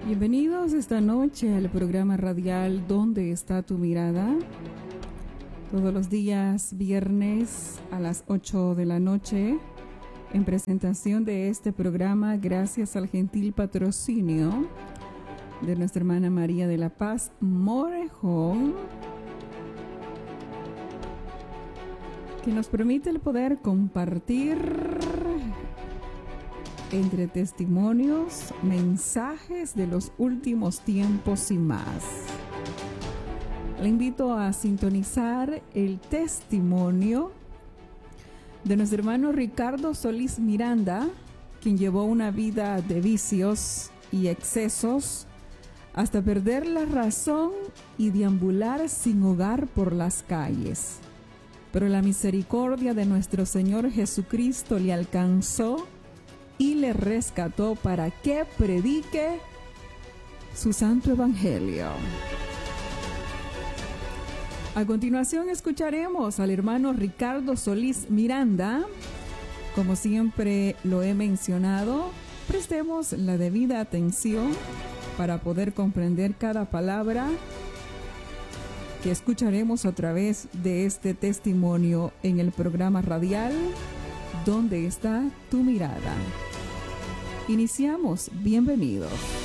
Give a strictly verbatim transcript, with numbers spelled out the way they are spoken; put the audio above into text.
Bienvenidos esta noche al programa radial ¿Dónde está tu mirada? Todos los días viernes a las ocho de la noche, en presentación de este programa, gracias al gentil patrocinio de nuestra hermana María de la Paz Morejón, que nos permite el poder compartir entre testimonios, mensajes de los últimos tiempos y más. Le invito a sintonizar el testimonio de nuestro hermano Ricardo Solís Miranda, quien llevó una vida de vicios y excesos hasta perder la razón y deambular sin hogar por las calles. Pero la misericordia de nuestro Señor Jesucristo le alcanzó y le rescató para que predique su santo evangelio. A continuación escucharemos al hermano Ricardo Solís Miranda. Como siempre lo he mencionado, prestemos la debida atención para poder comprender cada palabra que escucharemos a través de este testimonio en el programa radial ¿Dónde está tu mirada? Iniciamos. Bienvenidos.